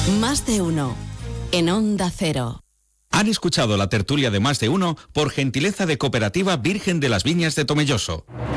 Más de uno. En Onda Cero. Han escuchado la tertulia de Más de Uno por gentileza de Cooperativa Virgen de las Viñas de Tomelloso.